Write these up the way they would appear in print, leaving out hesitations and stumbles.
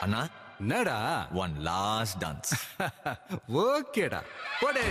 அண்ணா என்னடா one last dance. ஓகேடா போடே.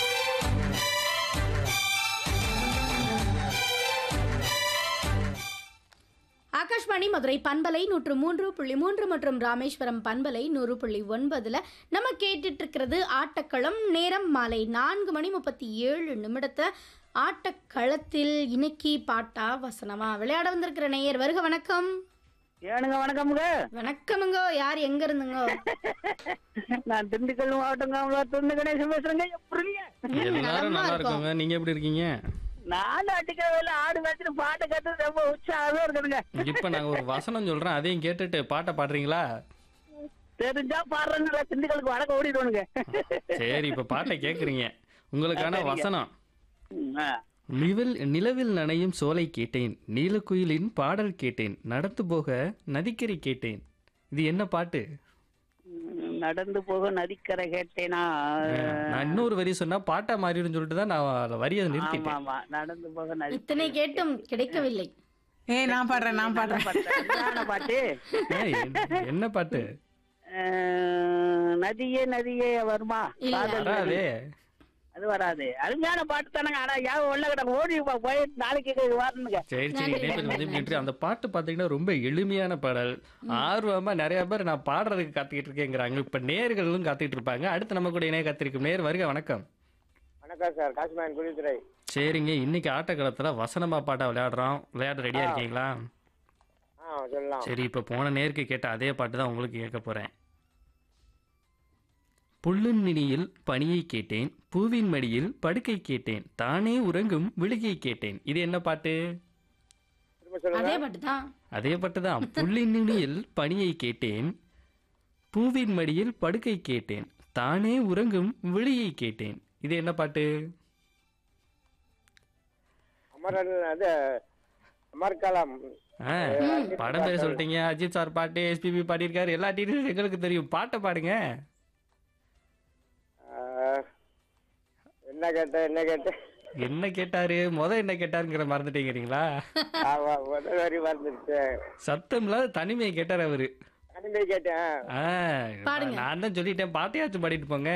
ஆகாஷ்வாணி மதுரை பண்பலை 103.3 மற்றும் ராமேஸ்வரம் பண்பலை 100.9 நம்ம கேட்டுட்டு இருக்கிறது ஆட்டக்களம். நேரம் மாலை 4:37. ஆட்டக்களத்தில் இன்னைக்கு பாட்டா வசனமா விளையாட வந்திருக்கிற நேயர் வருக. வணக்கம். ஏனுங்க வணக்கம்ங்க. வணக்கமுங்கோ. யார் எங்க இருந்துங்கோ? நான் திண்டுக்கல் மாவட்டங்க துண்டு கணேசன் பேசுறேங்க. எப்படிங்க? எல்லாரும் நல்லா இருக்கோங்க. நீங்க எப்படி இருக்கீங்க? நானும் அடிக்கிற வேலை ஆடு வச்சுட்டு பாட்டை கத்துறது ரொம்ப உற்சாகமா இருக்குதுங்க. இப்ப நாங்க ஒரு வசனம் சொல்றோம், அதையும் கேட்டுட்டு பாட்டை பாடுறீங்களா? தெரிஞ்சா பாடுறேங்க. திண்டுக்கலுக்கு வடக்க ஓடிடுவானுங்க. சரி, இப்ப பாட்டை கேக்குறீங்க. உங்களுக்கான வசனம். ஆ. நிலவில் நனையும் சோலை கேட்டேன், நீலக்குயிலின் பாடல் கேட்டேன், நடந்து போக நதிக்கரை கேட்டேன். இது என்ன பாட்டு? நடந்து போக நதிக்கரை கேட்டேனா? நான் இன்னொரு வரி சொன்னா பாட்டா மாறிடும் சொல்லிட்டு தான் நான் வரியை ஆமா நிறுத்திட்டேன். ஆமா, நடந்து போக நதி. இத்தனை கேட்டும் கிடைக்கவில்லை. நான் பாடுறேன் பாட்டு. ஏய், என்ன பாட்டு? நதியே நதியே வருமா? இல்ல. காதல் நதி. வராதே. அது வராது. அருமையான பாட்டு தானங்க. ஆனா யாரும் உள்ள கிட்ட ஓடி போய் நாளைக்கு வரணுங்க. சரி சரி, நன்றி. அந்த பாட்டு பாத்தீங்கன்னா ரொம்ப எளிமையான பாடல். ஆர்வமா நிறைய பேர் நான் பாடுறதுக்கு காத்துக்கிட்டு இருக்கேங்கிறாங்க. இப்ப நேர்களும் காத்துக்கிட்டு இருப்பாங்க. அடுத்து நம்ம கூட இணைய காத்திருக்கும் நேர் வருக. வணக்கம். வணக்கம் சார், காசிமாயன் குடித்துறை. சரிங்க, இன்னைக்கு ஆட்டக்களத்துல வசனமா பாட்டா விளையாடுறோம். விளையாட ரெடியா இருக்கீங்களா? சொல்லலாம். சரி, இப்ப போன நேருக்கு கேட்ட அதே பாட்டு தான் உங்களுக்கு கேட்க போறேன். புல்லின் நுனியில் பனியை கேட்டேன், பூவின் மடியில் படுக்கை கேட்டேன், தானே உறங்கும் விழுகை கேட்டேன். இது என்ன பாட்டு? திரும்ப சொல்லுங்க. அதே பாட்டு தான். அதே பாட்டு தான். புல்லின் நுனியில் பனியை கேட்டேன், பூவின் மடியில் படுக்கை கேட்டேன், தானே உறங்கும் விழியை கேட்டேன். இது என்ன பாட்டு? அமரன் அது அமர்கலாம். படம் பேர் சொல்லிட்டீங்க. அஜித் சார் பாட்டு, எஸ்பிபி பாடியிருக்காரு. எல்லா டீட்டெயில்ஸ் எங்களுக்கு தெரியும். பாட்டை பாடுங்க. என்ன கேட்ட என்ன கேட்ட என்ன கேட்டாரு? என்ன கேட்டாருங்கிற மறந்துட்டீங்கிறீங்களா? ஆமா, முதல் வரி மறந்துருச்சு. சத்தம் இல்லாத தனிமையை கேட்டார் அவரு. அனிமே கேட்டேன். பாடுங்க. நான் தான் சொல்லிட்டேன், பாட்டையாச்சும் பாடிட்டு போங்க.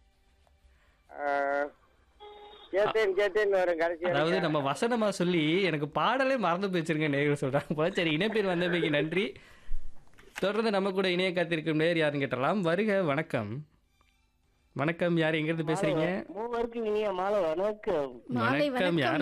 கேட்டேன் கேட்டேன்னு வரும் கடைசி. அதாவது நம்ம வசனமா சொல்லி எனக்கு பாடலே மறந்து போச்சிருங்க நேர்கள் சொல்றாங்க. சரி, இணைப்பேர் வந்தமைக்கு நன்றி. தொடர்ந்து நம்ம கூட இணைய காத்திருக்கும் நேர் யாருன்னு கேட்டலாம். வருக. வணக்கம். வணக்கம். யார் எங்கிருந்து பேசுறீங்க? மூவருக்கு இனிய மாலை வணக்கம். மாலை வணக்கம். வணக்கம். யார்